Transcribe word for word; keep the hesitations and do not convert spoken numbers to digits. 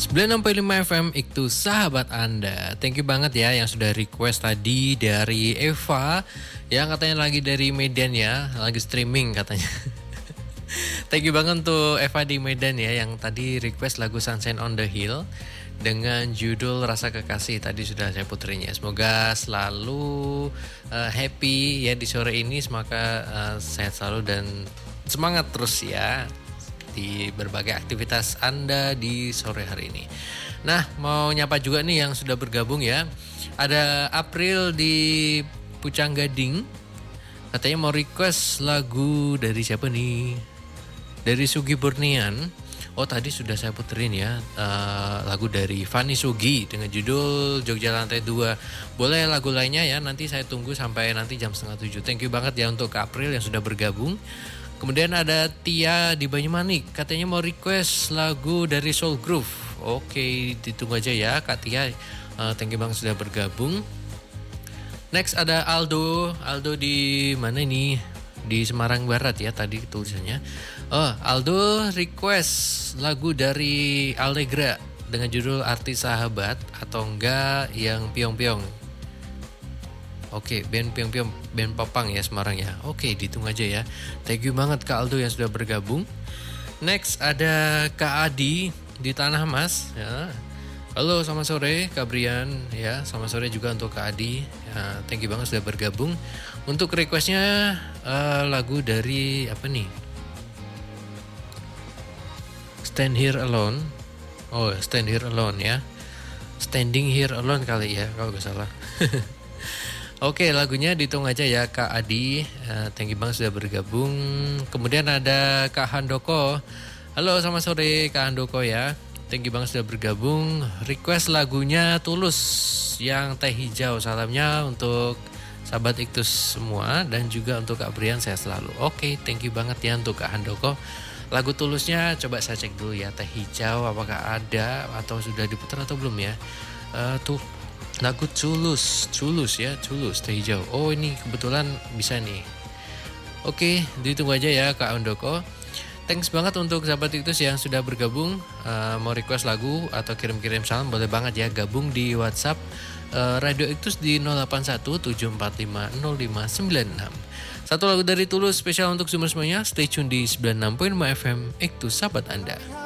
sembilan enam koma lima F M itu sahabat Anda. Thank you banget ya yang sudah request tadi dari Eva yang katanya lagi dari Medan ya, lagi streaming katanya. Thank you banget untuk Eva di Medan ya yang tadi request lagu Sunshine on the Hill dengan judul Rasa Kekasih. Tadi sudah saya puterinya. Semoga selalu uh, happy ya di sore ini, semoga uh, sehat selalu dan semangat terus ya di berbagai aktivitas Anda di sore hari ini. Nah, mau nyapa juga nih yang sudah bergabung ya. Ada April di Pucang Gading. Katanya mau request lagu dari siapa nih? Dari Sugi Burnian. Oh, tadi sudah saya puterin ya. Uh, lagu dari Fanny Sugi dengan judul Jogja Lantai dua. Boleh lagu lainnya ya. Nanti saya tunggu sampai nanti jam setengah tujuh. Thank you banget ya untuk April yang sudah bergabung. Kemudian ada Tia di Banyumanik, katanya mau request lagu dari Soul Groove. Oke, ditunggu aja ya Kak Tia. Uh, thank you banget sudah bergabung. Next ada Aldo, Aldo di mana ini? Di Semarang Barat ya tadi tulisannya. Oh, Aldo request lagu dari Allegra dengan judul Arti Sahabat atau enggak yang Piong-Piong. Oke, band Piong-Piong, band Popang ya Semarang ya. Oke, dihitung aja ya. Thank you banget Kak Aldo yang sudah bergabung. Next ada Kak Adi di Tanah Mas ya. Halo, selamat sore Kak Brian ya. Selamat sore juga untuk Kak Adi ya, thank you banget sudah bergabung. Untuk requestnya uh, lagu dari apa nih? Stand Here Alone. Oh, Stand Here Alone ya. Standing Here Alone kali ya kalau gak salah. Oke, lagunya dihitung aja ya Kak Adi. uh, Thank you banget sudah bergabung. Kemudian ada Kak Handoko. Halo, selamat sore Kak Handoko ya. Thank you banget sudah bergabung. Request lagunya Tulus yang Teh Hijau. Salamnya untuk sahabat Iktus semua dan juga untuk Kak Brian, saya selalu. Oke, thank you banget ya untuk Kak Handoko. Lagu Tulusnya coba saya cek dulu ya, Teh Hijau apakah ada atau sudah diputar atau belum ya. uh, Tuh lagu Tulus, Tulus ya, Tulus Teh Hijau. Oh, ini kebetulan bisa nih. Oke, ditunggu aja ya Kak Andoko. Thanks banget untuk sahabat Iktus yang sudah bergabung. uh, Mau request lagu atau kirim-kirim salam boleh banget ya. Gabung di WhatsApp uh, Radio Iktus di nol delapan satu tujuh empat lima nol lima sembilan enam. Satu lagu dari Tulus spesial untuk semua semuanya. Stay tune di sembilan enam koma lima F M Iktus sahabat Anda.